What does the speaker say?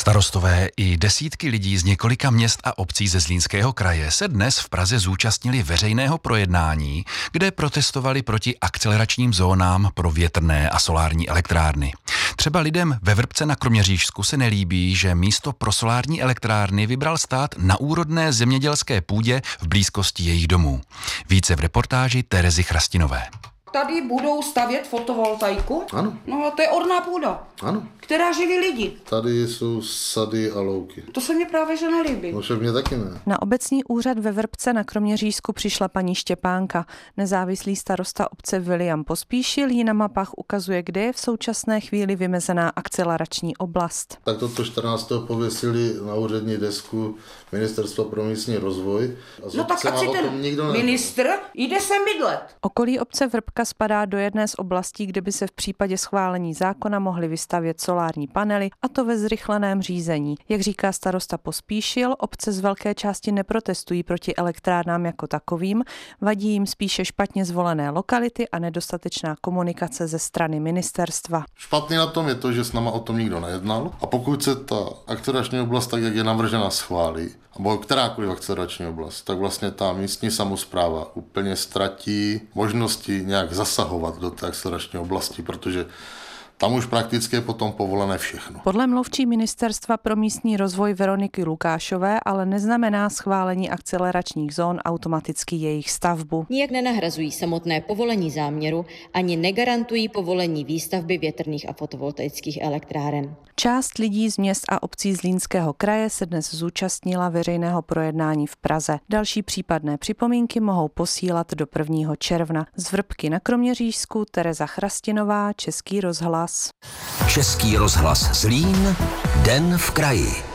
Starostové i desítky lidí z několika měst a obcí ze Zlínského kraje se dnes v Praze zúčastnili veřejného projednání, kde protestovali proti akceleračním zónám pro větrné a solární elektrárny. Třeba lidem ve Vrbce na Kroměřížsku se nelíbí, že místo pro solární elektrárny vybral stát na úrodné zemědělské půdě v blízkosti jejich domů. Více v reportáži Terezy Chrastinové. Tady budou stavět fotovoltaiku? Ano. No a to je orná půda. Ano. Která živí lidi. Tady jsou sady a louky. To se mi právě že nelíbí. No však mě taky ne. Na obecní úřad ve Vrbce na Kroměřížsku přišla paní Štěpánka. Nezávislý starosta obce William Pospíšil jí na mapách ukazuje, kde je v současné chvíli vymezená akcelerační oblast. Tak toto 14. pověsili na úřední desku Ministerstva pro místní rozvoj. No tak ať si ten ministr jde sem bydlet. Okolí obce Vrbka spadá do jedné z oblastí, kde by se v případě schválení zákona mohly vystavět solární panely, a to ve zrychleném řízení. Jak říká starosta Pospíšil, obce z velké části neprotestují proti elektrárnám jako takovým, vadí jim spíše špatně zvolené lokality a nedostatečná komunikace ze strany ministerstva. Špatně na tom je to, že s náma o tom nikdo nejednal, a pokud se ta akcelerační oblast, tak jak je navržena, schválí, nebo kterákoliv akcelerační oblast, tak vlastně ta místní samospráva úplně ztratí možnosti nějak zasahovat do té akcelerační oblasti, protože tam už prakticky je potom povolené všechno. Podle mluvčí Ministerstva pro místní rozvoj Veroniky Lukášové ale neznamená schválení akceleračních zón automaticky jejich stavbu. Nijak nenahrazují samotné povolení záměru ani negarantují povolení výstavby větrných a fotovoltaických elektráren. Část lidí z měst a obcí Zlínského kraje se dnes zúčastnila veřejného projednání v Praze. Další případné připomínky mohou posílat do 1. června. Z Vrbky na Kroměřížsku Tereza Chrastinová, Český rozhlas. Český rozhlas Zlín, Den v kraji.